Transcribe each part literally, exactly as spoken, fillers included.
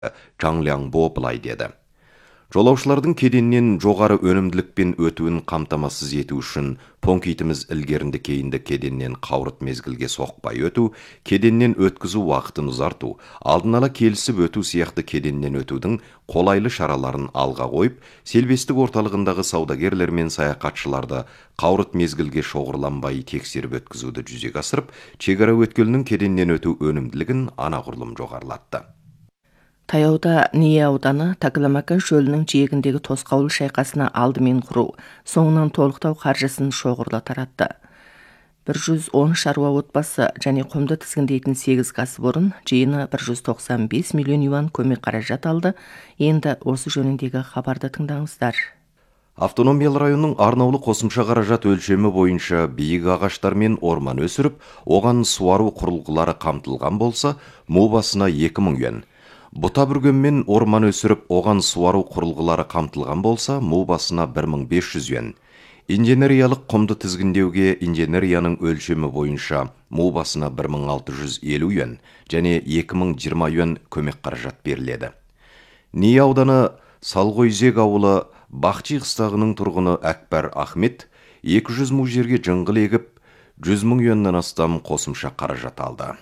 Чаң Ляңбо былай деді. Жолаушылардың кеденнен жоғары өнімділікпен өтуін қамтамасыз ету үшін понкейтіміз ілгерінді кейінді кеденнен қауырт мезгілге соқпай өту, кеденнен өткізу уақытын ұзарту, алдын ала келісіп өту сияқты кеденнен өтудің қолайлы шараларын алға қойып, селбестік орталығындағы саудагерлер мен саяхатшыларды қауырт мезгілге шоғырланбай тексеріп өткізуді жүзеге асырып, шекара өткелінің кеденнен өту өнімділігін анағұрлым жоғарылатты. Таяуда Ния ауданы Такаламакан шөлінің жиегіндегі тосқауыл шайқасына алдымен құру, соңынан толықтау қаржысын шоғырла таратты. бір жүз он шаруа отбасы және құмды тізгіндейтін сегіз кәсіпорын жиыны бір жүз тоқсан бес миллион юан көмек қаражат алды. Енді осы жөніндегі хабарды тыңдаңыздар. Автономиялы районның арнаулы қосымша қаражат өлшемі бойынша биік ағаштар мен орман өсіріп, оған суару құрылғылары қамтылған болса, му басына екі мың юан. Бұта бүргенмен орман өсіріп, оған суару құрылғылары қамтылған болса, му басына бір мың бес жүз юан. Инженериялық құмды тізгіндеуге инженерияның өлшемі бойынша му басына бір мың алты жүз елу юан және екі мың жиырма юан көмек қаражат беріледі. Ния ауданы Салғойзек ауылы Бақчи қыстағының тұрғыны Әкбар Ахмет екі жүз му жерге жыңғыл егіп, жүз мың юаннан астам қосымша қаражат алды.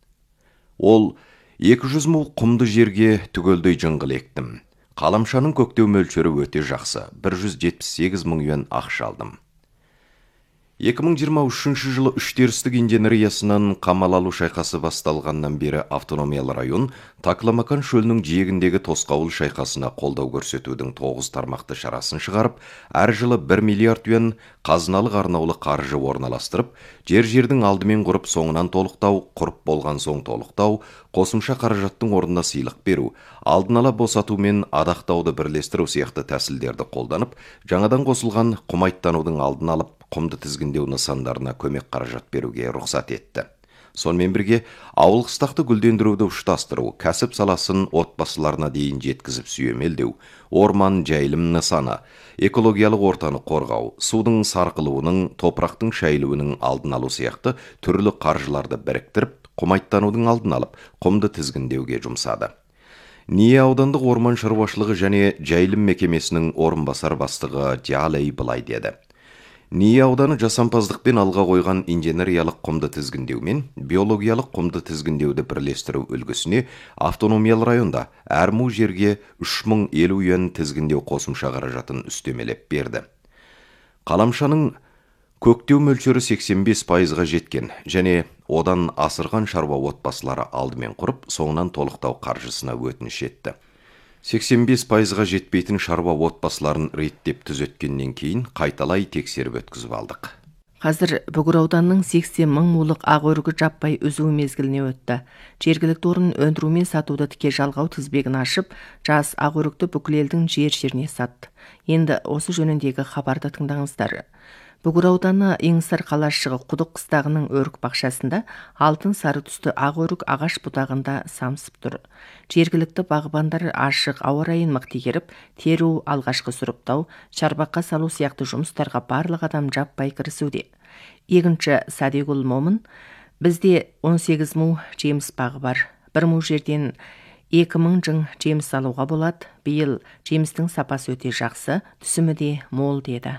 Ол екі жүз му құмды жерге түгелдей жыңғыл ектім. Қаламшаның көктеу мөлшері өте жақсы, бір жүз жетпіс сегіз мың юан ақша алдым. екі мың жиырма үшінші жылы үштерістік инженериясынан қамал алу шайқасы басталғаннан бері автономиялы район Такаламакан шөлінің жиегіндегі тосқауыл шайқасына қолдау көрсетудің тоғыз тармақты шарасын шығарып, әр жылы бір миллиард юан қазыналық арнаулы қаржы орналастырып, жер-жердің алдымен құрып, соңынан толықтау, құрып болған соң толықтау, қосымша қаражаттың орнына сыйлық беру, алдын ала босату мен адақтауды бірлестіру сияқты тәсілдерді қолданып, жаңадан қосылған құмайттанудың алдын алып, құмды тізгіндеу нысандарына көмек қаражат беруге рұқсат етті. Сонымен бірге, ауыл қыстақты гүлдендіруді ұштастыру, кәсіп саласын отбасыларына дейін жеткізіп сүйемелдеу, орман жайылым нысаны, экологиялық ортаны қорғау, судың сарқылуының, топырақтың шайылуының алдын алу сияқты түрлі қаржыларды біріктіріп, құмайттанудың алдын алып, құмды тізгіндеуге жұмсады. Ния аудандық орман шаруашылығы және жайылым мекемесінің орынбасар бастығы Джалей былай деді. Ния ауданы жасампаздықпен алға қойған инженериялық құмды тізгіндеу мен биологиялық құмды тізгіндеуді бірлестіру үлгісіне автономиялы районда әр му жерге үш мың елу юан тізгіндеу қосымша қаражатын үстемелеп берді. Қаламшаның көктеу мөлшері сексен бес пайызға жеткен және одан асырған шаруа отбасылары алдымен құрып, соңынан толықтау қаржысына өтініш етті. сексен бес пайызға жетпейтін шаруа отбасыларын реттеп түзеткеннен кейін қайталай тексеріп өткізіп алдық. Қазір Бүгір ауданының сексен мың мулық ақ өрігі жаппай үзу мезгіліне өтті. Жергілікті орын өндіру мен сатуды тіке жалғау тізбегін ашып, жас ақ өрікті бүкіл елдің жер-жеріне сатты. Енді осы жөніндегі хабарды тыңдаңыздар. Бүгір ауданы Еңсар қалашығы Құдық қыстағының өрік бақшасында алтын сары түсті ақ өрік ағаш бұтағында самсып тұр. Жергілікті бағбандар ашық ауа райын мықты игеріп, теру, алғашқы сұрыптау, шарбаққа салу сияқты жұмыстарға барлық адам жаппай кірісуде. Екінші Садигул Момын: бізде он сегіз му жеміс бағы бар. бір му жерден екі мың жың жеміс алуға болады. Биыл жемістің сапасы өте жақсы, түсімі де мол деді.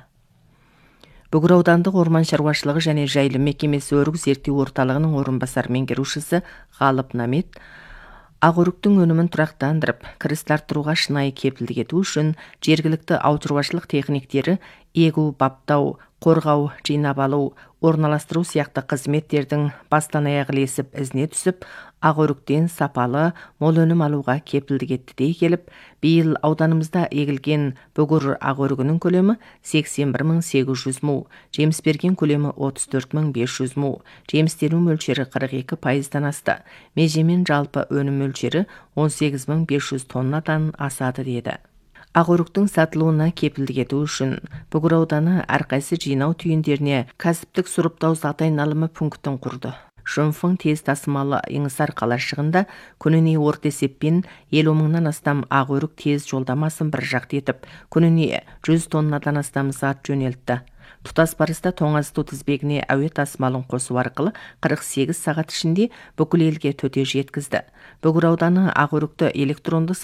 Бүгір аудандық орман шаруашылығы және жайылым мекемесі өрік зерттеу орталығының орынбасар меңгерушісі Ғалып Намет ақ өріктің өнімін тұрақтандырып, кіріс арттыруға шынайы кепілдік ету үшін жергілікті ауылшаруашылық техниктері егу, баптау, қорғау, жинап алу, орналастыру сияқты қызметтердің бастан аяқ ілесіп ізіне түсіп, ақ өріктен сапалы, мол өнім алуға кепілдік етті дей келіп, биыл ауданымызда егілген бүгір ақ өрігінің көлемі сексен бір мың сегіз жүз му, жеміс берген көлемі отыз төрт мың бес жүз му, жемістену мөлшері қырық екі пайыздан асты, межемен жалпы өнім мөлшері он сегіз мың бес жүз тоннадан асады деді. Ақ өріктің сатылуына кепілдік ету үшін Бүгір ауданы әрқайсы жинау түйіндеріне кәсіптік сұрыптау затайналымы пунктін құрды. Жұмфың тез тасымалы Еңсар қалашығында күніне орта есеппен елу мыңнан астам ақ өрік тез жолдамасын бір жақты етіп, күніне жүз тоннадан астам зат жөнелтті. Тұтас барыста тоңазыту тізбегіне әуе тасымалын қосу арқылы қырық сегіз сағат ішінде бүкіл елге төте жеткізді. Бөгір ауданы Ақөрікті электронды